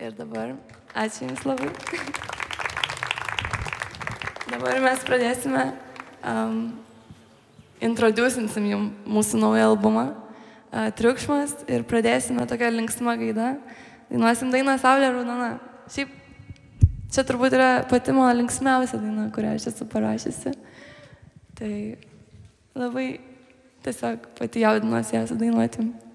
Ir dabar, ačiū Jums labai. Dabar mes pradėsime, introducinsim Jums mūsų naują albumą, Triukšmas, ir pradėsime tokią linksmą gaidą. Dainuosim dainą Saulė raudona. Šiaip, čia turbūt yra pati mano linksmiausia daina, kurią aš esu parašiusi. Tai labai tiesiog pati jaudinuosi ją sudainuoti.